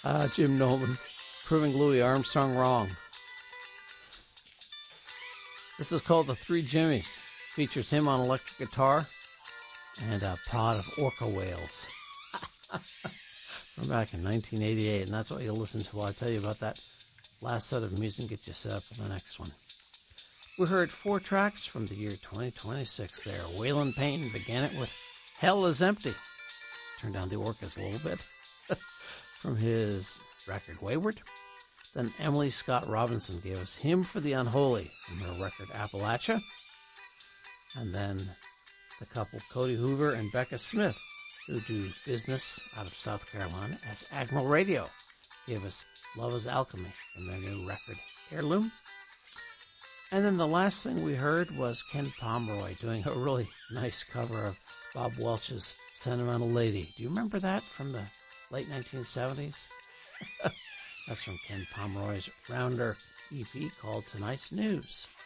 Jim Nolan, proving Louis Armstrong wrong. This is called The Three Jimmies. Features him on electric guitar and a pod of orca whales. From back in 1988, and that's what you'll listen to while I tell you about that last set of music and get you set up for the next one. We heard 4 tracks from the year 2026 there. Waylon Payton began it with Hell is Empty. Turned down the orcas a little bit. From his record Wayward. Then Emily Scott Robinson gave us Hymn for the Unholy from her record Appalachia. And then the couple Cody Hoover and Becca Smith, who do business out of South Carolina as Admiral Radio, gave us Love is Alchemy from their new record Heirloom. And then the last thing we heard was Ken Pomeroy doing a really nice cover of Bob Welch's Sentimental Lady. Do you remember that from the late 1970s? That's from Ken Pomeroy's Rounder EP called Tonight's News.